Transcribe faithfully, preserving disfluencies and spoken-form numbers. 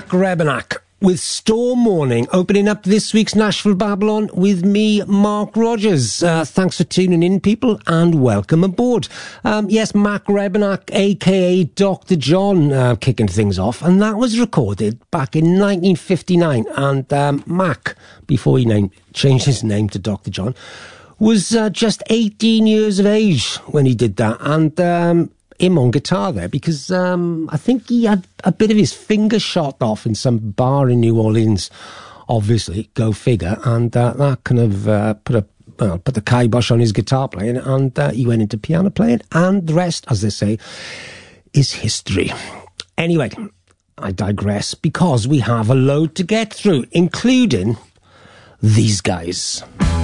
Mac Rebennack with Storm Morning, opening up this week's Nashville Babylon with me, Mark Rogers. Uh, thanks for tuning in, people, and welcome aboard. Um, yes, Mac Rebennack, a k a. Doctor John, uh, kicking things off, and that was recorded back in nineteen fifty-nine, and um, Mac, before he named, changed his name to Doctor John, was uh, just eighteen years of age when he did that, and um, him on guitar there, because um, I think he had a bit of his finger shot off in some bar in New Orleans, obviously, go figure, and uh, that kind of uh, put a well, put the kibosh on his guitar playing, and uh, he went into piano playing, and the rest, as they say, is history. Anyway, I digress, because we have a load to get through, including these guys.